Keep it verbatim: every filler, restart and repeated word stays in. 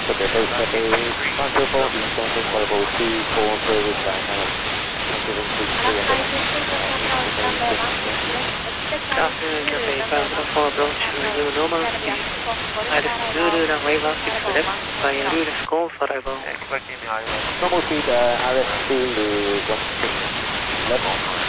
for the base at a one two four, instructing for level two four service line, seven six three and Good afternoon, Cafe five one four, approach Zulu normal, Iris Zulu, runway one six left, via Rules call for arrival. normal speed, uh, R S Zulu one six left.